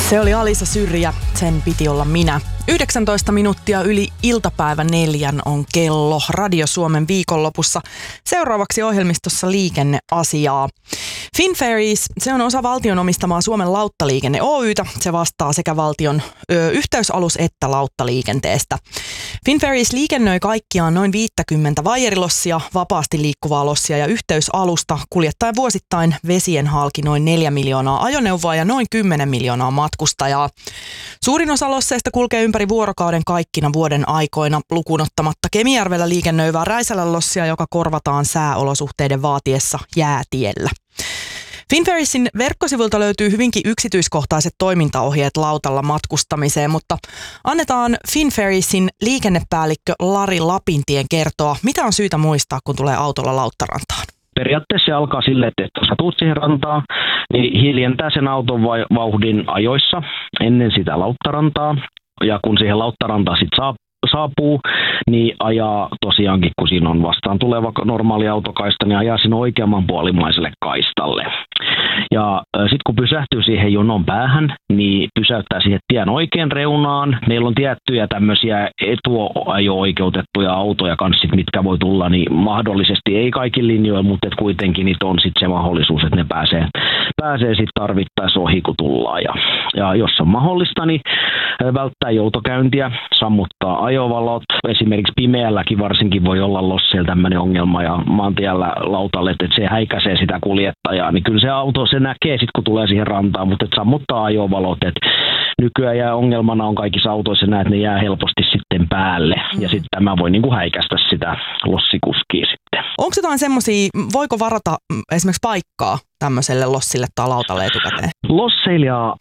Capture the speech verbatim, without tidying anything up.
Se oli Alisa Syrjä, sen piti olla minä. yhdeksäntoista minuuttia yli iltapäivä neljän on kello Radio Suomen viikonlopussa. Seuraavaksi ohjelmistossa liikenneasiaa. Finferries, se on osa valtion omistamaa Suomen lauttaliikenne Oy:tä. Se vastaa sekä valtion ö, yhteysalus- että lauttaliikenteestä. Finferries liikennöi kaikkiaan noin viisikymmentä vaijerilossia, vapaasti liikkuvaa lossia ja yhteysalusta, kuljettaen vuosittain vesien halki noin neljä miljoonaa ajoneuvoa ja noin kymmenen miljoonaa matkustajaa. Suurin osa losseista kulkee ympäri vuorokauden kaikkina vuoden aikoina, lukuun ottamatta Kemijärvellä liikennöivää Räisälän lossia, joka korvataan sääolosuhteiden vaatiessa jäätiellä. Finferriesin verkkosivuilta löytyy hyvinkin yksityiskohtaiset toimintaohjeet lautalla matkustamiseen, mutta annetaan Finferriesin liikennepäällikkö Lari Lapintien kertoa, mitä on syytä muistaa, kun tulee autolla lauttarantaan. Periaatteessa se alkaa silleen, että jos sä tuut siihen rantaan, niin hiljentää sen auton vauhdin ajoissa ennen sitä lauttarantaa. Ja kun siihen lauttarantaan sitten saapuu, niin ajaa tosiaankin, kun siinä on vastaan tuleva normaali autokaista, niin ajaa sinne oikeamman puolimaiselle kaistalle. Ja sitten kun pysähtyy siihen jonon päähän, niin pysäyttää siihen tien oikean reunaan. Meillä on tiettyjä tämmöisiä etuajo-oikeutettuja autoja kanssa, mitkä voi tulla, niin mahdollisesti ei kaikki linjoilla, mutta et kuitenkin niitä on sitten se mahdollisuus, että ne pääsee, pääsee sitten tarvittaessa ohi, kun tullaan. Ja, ja jos on mahdollista, niin välttää joutokäyntiä, sammuttaa ajovalot. Esimerkiksi pimeälläkin varsinkin voi olla losseilla tämmöinen ongelma ja maantiellä lautalle, että se häikäisee sitä kuljettajaa. Niin kyllä se auto se näkee sitten, kun tulee siihen rantaan, mutta et sammuttaa ajovalot. Et nykyään jää ongelmana on kaikissa autoissa näet, että ne jää helposti sitten päälle. Mm. Ja sitten tämä voi niinku häikäistä sitä lossikuskia sitten. Onko jotain semmoisia, voiko varata esimerkiksi paikkaa tämmöiselle lossille tai lautalle etukäteen? Losseilla ja